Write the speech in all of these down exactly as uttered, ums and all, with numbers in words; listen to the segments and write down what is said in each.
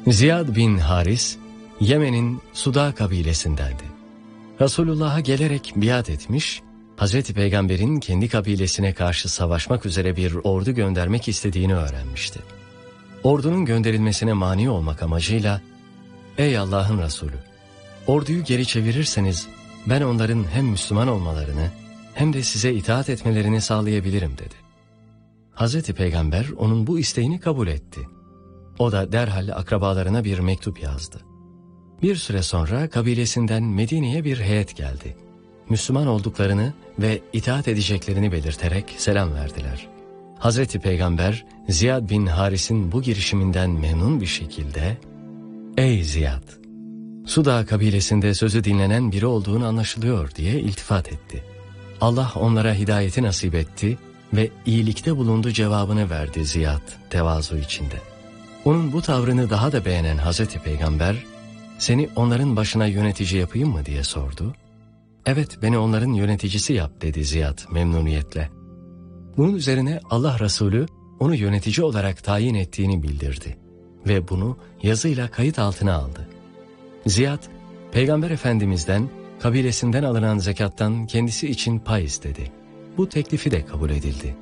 Ziyad bin Haris, Yemen'in Suda kabilesindendi. Resulullah'a gelerek biat etmiş, Hazreti Peygamber'in kendi kabilesine karşı savaşmak üzere bir ordu göndermek istediğini öğrenmişti. Ordunun gönderilmesine mani olmak amacıyla, "Ey Allah'ın Resulü, orduyu geri çevirirseniz ben onların hem Müslüman olmalarını hem de size itaat etmelerini sağlayabilirim," dedi. Hazreti Peygamber onun bu isteğini kabul etti. O da derhal akrabalarına bir mektup yazdı. Bir süre sonra kabilesinden Medine'ye bir heyet geldi. Müslüman olduklarını ve itaat edeceklerini belirterek selam verdiler. Hazreti Peygamber, Ziyad bin Haris'in bu girişiminden memnun bir şekilde, "Ey Ziyad, Suda kabilesinde sözü dinlenen biri olduğunu anlaşılıyor," diye iltifat etti. Allah onlara hidayeti nasip etti ve iyilikte bulundu cevabını verdi Ziyad tevazu içinde. Onun bu tavrını daha da beğenen Hazreti Peygamber, "Seni onların başına yönetici yapayım mı?" diye sordu. "Evet, beni onların yöneticisi yap," dedi Ziyad memnuniyetle. Bunun üzerine Allah Resulü onu yönetici olarak tayin ettiğini bildirdi ve bunu yazıyla kayıt altına aldı. Ziyad, Peygamber Efendimiz'den kabilesinden alınan zekattan kendisi için pay istedi. Bu teklifi de kabul edildi.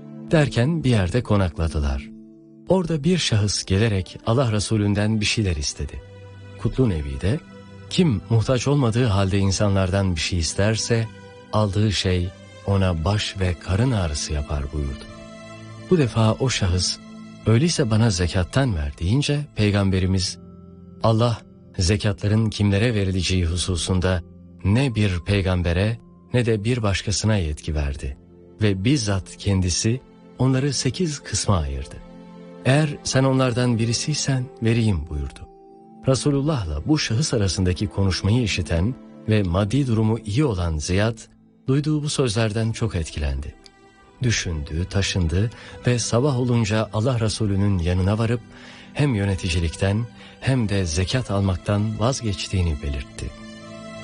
Derken bir yerde konakladılar. Orada bir şahıs gelerek Allah Resulü'nden bir şeyler istedi. Kutlu Nebi de, "Kim muhtaç olmadığı halde insanlardan bir şey isterse, aldığı şey ona baş ve karın ağrısı yapar," buyurdu. Bu defa o şahıs, "Öyleyse bana zekattan ver," deyince Peygamberimiz, Allah zekatların kimlere verileceği hususunda ne bir peygambere ne de bir başkasına yetki verdi ve bizzat kendisi onları sekiz kısma ayırdı. "Eğer sen onlardan birisiysen vereyim," buyurdu. Resulullah'la bu şahıs arasındaki konuşmayı işiten ve maddi durumu iyi olan Ziyad, duyduğu bu sözlerden çok etkilendi. Düşündü, taşındı ve sabah olunca Allah Resulü'nün yanına varıp hem yöneticilikten hem de zekat almaktan vazgeçtiğini belirtti.